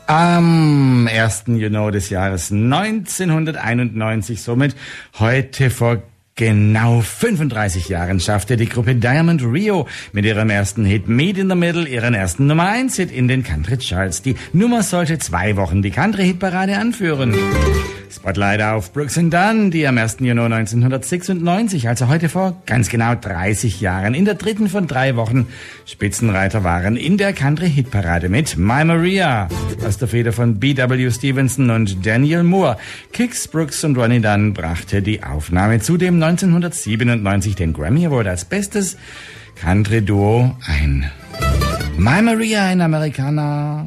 Am 1. Juni des Jahres 1991, somit heute vor genau 35 Jahren, schaffte die Gruppe Diamond Rio mit ihrem ersten Hit Meet in the Middle ihren ersten Nummer 1 Hit in den Country Charts. Die Nummer sollte 2 Wochen die Country-Hitparade anführen. Spotlight auf Brooks and Dunn, die am 1. Juni 1996, also heute vor ganz genau 30 Jahren, in der dritten von 3 Wochen Spitzenreiter waren in der Country-Hitparade mit My Maria aus der Feder von B.W. Stevenson und Daniel Moore. Kix, Brooks und Ronnie Dunn brachte die Aufnahme zudem 1997 den Grammy Award als bestes Country-Duo ein. My Maria, ein Amerikaner.